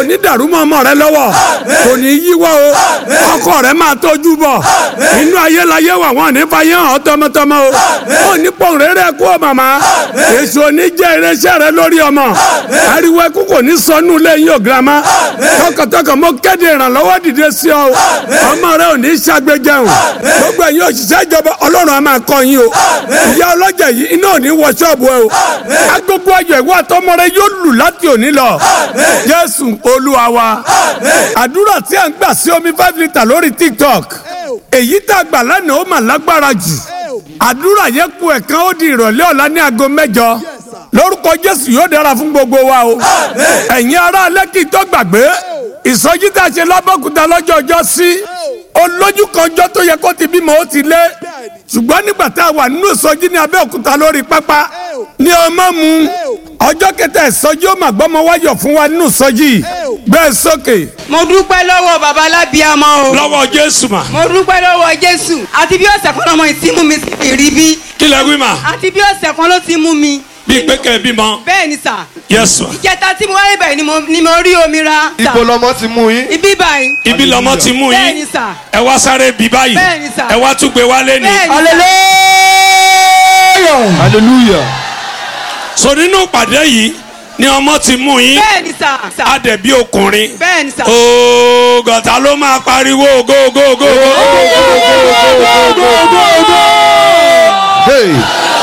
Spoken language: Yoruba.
kò ní dàrú mọ́ ọmọ rẹ lọ́wọ́ kò ní yíwọ́ o ọkọ rẹ máa tọ́jú bọ̀ inú ayé la yé wà wọ́n ní fàyè hàn tọmọtọmọ o ó ní pọ̀n rere kú ọ màmá èso ní jẹ́ irinṣẹ́ rẹ lórí ọmọ ariwo ẹkú kò ní sọnù lẹ́yìn o girama tọkàntọkàn mo kéde ìrànlọ́wọ́ dìde sí ọ ọmọ rẹ ò ní ṣàgbéjẹun gbogbo ẹ̀yin òṣìṣẹ́ ìjọba ọlọ́run á máa kọ́ yín o ìyá ọlọ́jà yìí iná ò ní wọ ṣọ́ọ̀bù ẹ o agogo ayọ̀ ìwọ àtọmọ rẹ yóò lù láti òní lọ Jésù Olúwa wa àdúrà tí a ń gbà sí omi 5 litre lórí TikTok èyí tá a gbà lánàá ó mà lágbára jù àdúrà yẹn kù ẹ̀kan ó di ìrọ̀lẹ́ ọ̀la ní aago 8 lórúkọ Jésù yóò dára fún gbogbo wa o ẹ̀yin ará Lẹ́kì tó gbàgbé ìsọjí tá a ṣe lábọ́kúta lọ́jọ́ ọjọ́ sí olójú kanjọ́ tó yẹ kó ti bímọ ó ti lé ṣùgbọ́n nígbà tá a wà nínú ìsọjí ní Abẹ́òkúta lórí pápá ní ọmọ mu ọjọ́ kẹta ìsọjí ó mà gbọ́mọ wáyọ̀ fún wa nínú ìsọjí bẹ́ẹ̀ sókè. mo dúpẹ́ lọ́wọ́ baba alábíàmọ́ o. lọ́wọ́ Jésù mà. mo dúpẹ́ lọ́wọ́ Jésù àti bí ọ̀sẹ̀ kan lọ́mọ ìtí mú mi sí rí bí. kí lẹ wí mà. àti bí ọ̀sẹ̀ kan ló ti mú mi. bí pé kẹ́ ẹ bímọ. bẹ́ẹ̀ ni sà. Yes. ìjẹta tí mo wáyé báyìí ni mo rí omi ra. ibo lọmọ ti mú yín. ibi báyìí. ibi lọmọ ti mú bẹ́ẹ̀ ni yín. sà. ẹ wá sáré bí báyìí. bẹ́ẹ̀ ni sà. ẹ wá tún gbé wálé ni. bẹ́ẹ̀ ni sà. hallelujah. hallelujah. so nínú ìpàdé yìí ni ọmọ ti mú yín. bẹ́ẹ̀ ni sà. adẹ̀bí ọkùnrin. bẹ́ẹ̀ ni sà. ooo gọ̀tà ló máa pariwo go go go go go go go go go go. Hey.